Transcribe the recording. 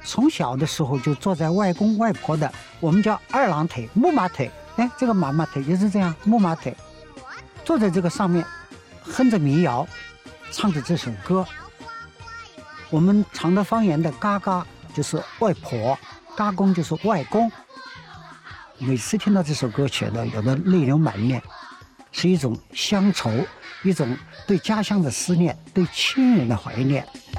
从小的时候就坐在外公外婆的，我们叫二郎腿、木马腿，这个妈妈腿就是这样，木马腿，坐在这个上面，哼着民谣，唱着这首歌。我们常德方言的嘎嘎就是外婆，嘎公就是外公。每次听到这首歌曲呢，有的泪流满面，是一种乡愁，一种对家乡的思念，对亲人的怀念。